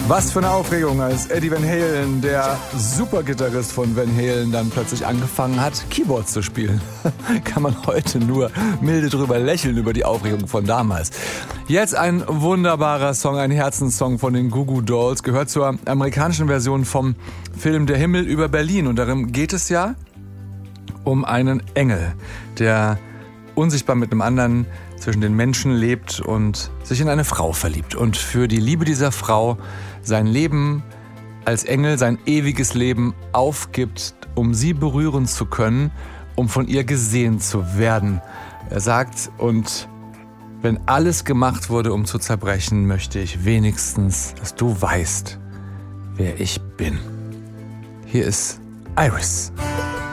Was für eine Aufregung, als Eddie Van Halen, der Supergitarrist von Van Halen, dann plötzlich angefangen hat, Keyboards zu spielen. Kann man heute nur milde drüber lächeln über die Aufregung von damals. Jetzt ein wunderbarer Song, ein Herzenssong von den Goo Goo Dolls, gehört zur amerikanischen Version vom Film Der Himmel über Berlin. Und darin geht es ja um einen Engel, der unsichtbar mit einem anderen zwischen den Menschen lebt und sich in eine Frau verliebt. Und für die Liebe dieser Frau sein Leben als Engel, sein ewiges Leben aufgibt, um sie berühren zu können, um von ihr gesehen zu werden. Er sagt, und wenn alles gemacht wurde, um zu zerbrechen, möchte ich wenigstens, dass du weißt, wer ich bin. Hier ist Iris.